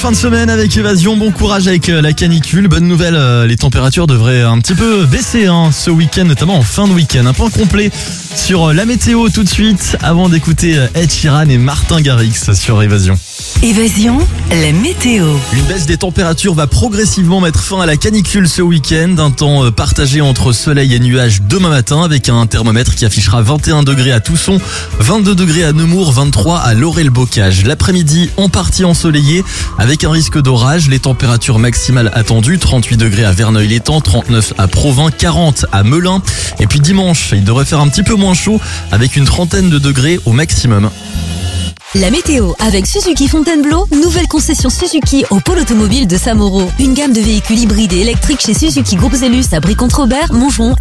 fin de semaine avec Évasion, bon courage avec la canicule. Bonne nouvelle, les températures devraient un petit peu baisser ce week-end, notamment en fin de week-end. Un point complet sur la météo tout de suite, avant d'écouter Ed Sheeran et Martin Garrix sur Évasion. Évasion, la météo. Une baisse des températures va progressivement mettre fin à la canicule ce week-end. Un temps partagé entre soleil et nuages demain matin avec un thermomètre qui affichera 21 degrés à Tousson, 22 degrés à Nemours, 23 à Laurel-Bocage. L'après-midi en partie ensoleillé avec un risque d'orage. Les températures maximales attendues, 38 degrés à Verneuil-l'Étang, 39 à Provins, 40 à Melun. Et puis dimanche, il devrait faire un petit peu moins chaud avec une trentaine de degrés au maximum. La météo avec Suzuki Fontainebleau, nouvelle concession Suzuki au pôle automobile de Samoro. Une gamme de véhicules hybrides et électriques chez Suzuki Groupe Zellus à Brie-Contre-Robert, Montgeron